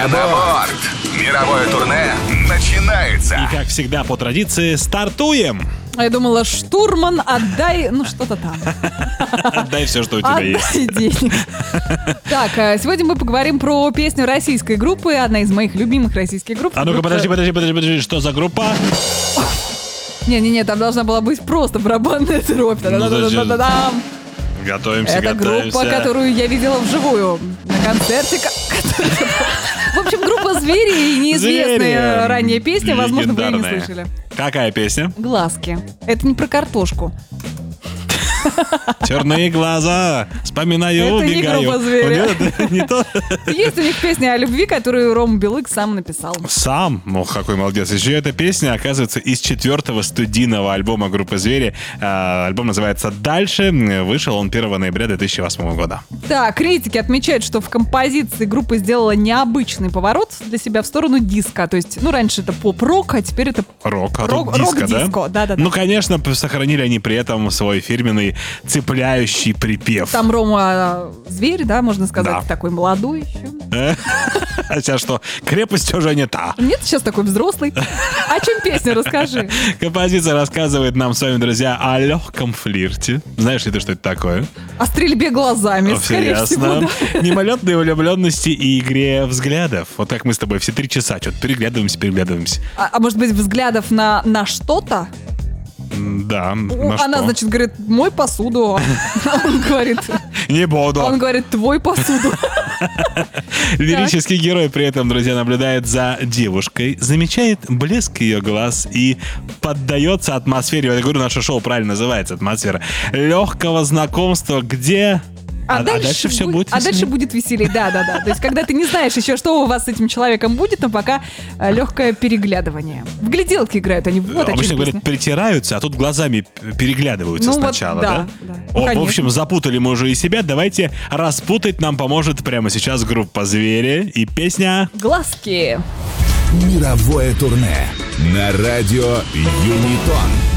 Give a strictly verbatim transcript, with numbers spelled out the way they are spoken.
На борт! Мировое турне начинается! И, как всегда, по традиции, стартуем! А я думала, штурман, отдай, ну что-то там. Отдай все, что у тебя Отдай есть. денег. Так, сегодня мы поговорим про песню российской группы, одна из моих любимых российских групп. А ну-ка, подожди, подожди, подожди, подожди, что за группа? Не-не-не, там должна была быть просто барабанная дробь. Та-да-да-да-да-да-дам. Готовимся, Это готовимся. группа, которую я видела вживую на концерте. В общем, группа «Звери» и неизвестная Звери. ранее песня, возможно, вы и не Легендарная. слышали. Какая песня? «Глазки». Это не про картошку. Черные глаза, вспоминаю, Это не убегаю. группа «Звери». Нет, не то. Есть у них песня о любви, которую Рома Белык сам написал. Сам, ну какой молодец. Еще эта песня, оказывается, из четвертого студийного альбома группы «Звери». А, альбом называется «Дальше». Вышел он первого ноября две тысячи восьмого года. Так, критики отмечают, что в композиции группа сделала необычный поворот для себя в сторону диска. То есть, ну, раньше это поп-рок, а теперь это Рок, а рок- тут диско, рок-диско. да? Да-да-да. Ну, конечно, сохранили они при этом свой фирменный цепляющий припев. Там Рома зверь, да, можно сказать, Да. такой молодой еще. А сейчас что, крепость уже не та. Нет, сейчас такой взрослый. О чем песня, расскажи. Композиция рассказывает нам с вами, друзья, о легком флирте. Знаешь ли ты, что это такое? О стрельбе глазами, О, всё скорее всего, ясно. да. Мимолетной влюбленности и игре взглядов. Вот так мы с тобой все три часа что-то переглядываемся, переглядываемся. А, а может быть, взглядов на, на что-то? М, Да, У- на Она, что? значит, говорит, мой посуду. Он говорит, Не буду. он говорит, твой посуду. Лирический герой при этом, друзья, наблюдает за девушкой, замечает блеск ее глаз и поддается атмосфере. Я говорю, наше шоу правильно называется, атмосфера легкого знакомства, где... А, а дальше, все будет, будет а дальше веселее. будет веселее, да-да-да. То есть, когда ты не знаешь еще, что у вас с этим человеком будет, но пока э, легкое переглядывание. В гляделки играют они, вот о чем Обычно говорят, песня. притираются, а тут глазами п- переглядываются Ну вот, сначала, да, да? да. О, в Конечно. общем, запутали мы уже и себя. Давайте распутать нам поможет прямо сейчас группа «Звери» и песня... Глазки. Мировое турне на радио Юнитон.